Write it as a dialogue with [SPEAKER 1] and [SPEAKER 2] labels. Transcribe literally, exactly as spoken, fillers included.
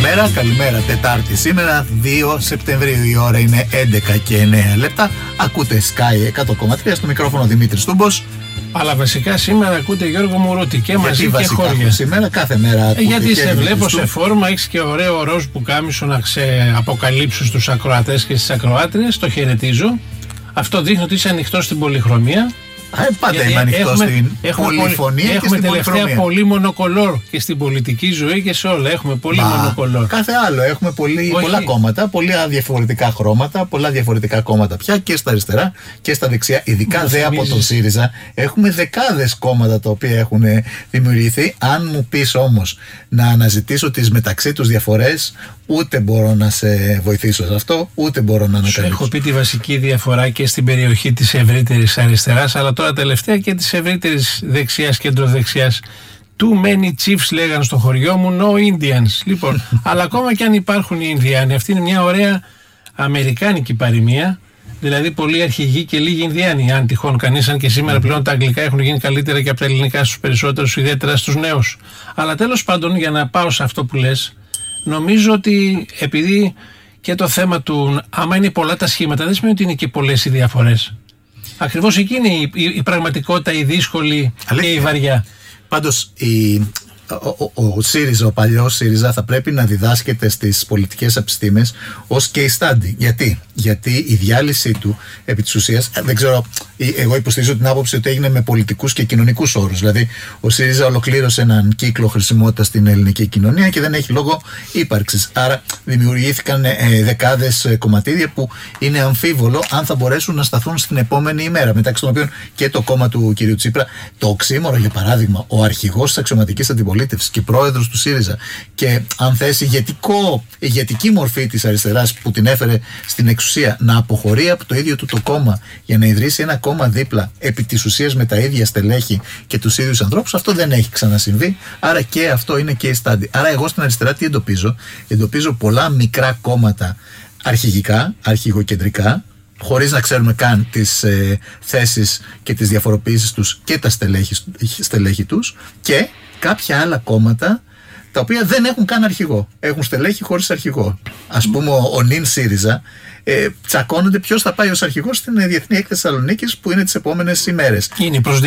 [SPEAKER 1] Καλημέρα, καλημέρα. Τετάρτη σήμερα, δύο Σεπτεμβρίου, η ώρα είναι έντεκα και εννέα λεπτά. Ακούτε Sky εκατό κόμμα τρία, στο μικρόφωνο Δημήτρης Τούμπος.
[SPEAKER 2] Αλλά βασικά σήμερα ακούτε Γιώργο Μουρούτη και μαζί
[SPEAKER 1] γιατί
[SPEAKER 2] και χώρια.
[SPEAKER 1] Σήμερα κάθε μέρα ακούτε.
[SPEAKER 2] Ε, γιατί
[SPEAKER 1] και
[SPEAKER 2] σε βλέπω
[SPEAKER 1] του...
[SPEAKER 2] σε φόρμα, έχεις και ωραίο ροζ που κάμισο να σε αποκαλύψεις στους ακροατές και στις ακροάτριες. Το χαιρετίζω. Αυτό δείχνει ότι είσαι ανοιχτός στην πολυχρωμία.
[SPEAKER 1] Α, πάντα είμαι ανοιχτό στην πολυφωνία και
[SPEAKER 2] έχουμε
[SPEAKER 1] στην
[SPEAKER 2] τελευταία
[SPEAKER 1] πολυφωνία.
[SPEAKER 2] Πολύ μονοκολόρ και στην πολιτική ζωή και σε όλα. Έχουμε πολύ Μα, μονοκολόρ.
[SPEAKER 1] Κάθε άλλο. Έχουμε πολύ, πολλά κόμματα, πολλά διαφορετικά χρώματα, πολλά διαφορετικά κόμματα πια και στα αριστερά και στα δεξιά. Ειδικά
[SPEAKER 2] Μου
[SPEAKER 1] δε
[SPEAKER 2] θυμίζεις.
[SPEAKER 1] από τον ΣΥΡΙΖΑ έχουμε δεκάδες κόμματα τα οποία έχουν δημιουργηθεί. Αν μου πεις όμως να αναζητήσω τις μεταξύ τους διαφορές, ούτε μπορώ να σε βοηθήσω σε αυτό, ούτε μπορώ να ανακαλύψω.
[SPEAKER 2] Έχω πει τη βασική διαφορά και στην περιοχή της ευρύτερης αριστεράς, αλλά τώρα τελευταία και της ευρύτερης δεξιάς, κεντροδεξιάς. Too many chiefs λέγαν στο χωριό μου, no Indians. Λοιπόν, αλλά ακόμα και αν υπάρχουν οι Ινδιάνοι, αυτή είναι μια ωραία αμερικάνικη παροιμία. Δηλαδή, πολλοί αρχηγοί και λίγοι Ινδιάνοι. Αν τυχόν κανείς, αν και σήμερα πλέον τα αγγλικά έχουν γίνει καλύτερα και από τα ελληνικά στους περισσότερους, ιδιαίτερα στους νέους. Αλλά τέλος πάντων, για να πάω σε αυτό που λες, νομίζω ότι επειδή και το θέμα του, άμα είναι πολλά τα σχήματα, δεν σημαίνει ότι είναι και πολλές οι διαφορές. Ακριβώς εκεί είναι η, η, η πραγματικότητα, η δύσκολη και η βαριά.
[SPEAKER 1] Πάντως, η, ο, ο, ο ΣΥΡΙΖΑ, ο παλιός ΣΥΡΙΖΑ, θα πρέπει να διδάσκεται στις πολιτικές επιστήμες ως case study. Γιατί? Γιατί η διάλυσή του, επί της ουσίας, δεν ξέρω, εγώ υποστηρίζω την άποψη ότι έγινε με πολιτικούς και κοινωνικούς όρους. Δηλαδή, ο ΣΥΡΙΖΑ ολοκλήρωσε έναν κύκλο χρησιμότητας στην ελληνική κοινωνία και δεν έχει λόγο ύπαρξης. Άρα, δημιουργήθηκαν ε, δεκάδες ε, κομματίδια που είναι αμφίβολο αν θα μπορέσουν να σταθούν στην επόμενη ημέρα. Μεταξύ των οποίων και το κόμμα του κ. Τσίπρα, το οξύμορο, για παράδειγμα, ο αρχηγός της αξιωματικής αντιπολίτευσης και πρόεδρος του ΣΥΡΙΖΑ, και αν θέσει ηγετικό, ηγετική μορφή της αριστεράς που την έφερε στην εξουσία, να αποχωρεί από το ίδιο του το κόμμα για να ιδρύσει ένα κόμμα δίπλα, επί της ουσίας με τα ίδια στελέχη και τους ίδιους ανθρώπους, αυτό δεν έχει ξανασυμβεί. Άρα και αυτό είναι case study. Άρα εγώ στην αριστερά τι εντοπίζω? Εντοπίζω πολλά μικρά κόμματα αρχηγικά, αρχηγοκεντρικά, χωρίς να ξέρουμε καν τις ε, θέσεις και τις διαφοροποιήσεις τους και τα στελέχη, στελέχη τους, και κάποια άλλα κόμματα τα οποία δεν έχουν καν αρχηγό. Έχουν στελέχη χωρίς αρχηγό. Ας πούμε, ο, ο νυν ΣΥΡΙΖΑ ε, τσακώνονται ποιος θα πάει ως αρχηγός στην Διεθνή Έκθεση Θεσσαλονίκης που είναι τις επόμενες ημέρες.
[SPEAKER 2] Είναι η